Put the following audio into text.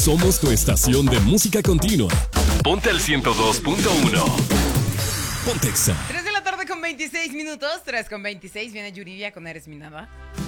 Somos tu estación de música continua. Ponte al 102.1. Pontexa. 3 de la tarde con 26 minutos. 3 con 26. Viene Yuridia con Eres mi nada.